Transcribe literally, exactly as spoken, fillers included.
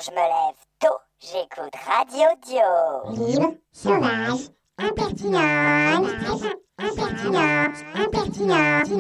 je me lève tôt, j'écoute Radio Dio. Libre, sauvage, impertinent, impertinent, impertinent.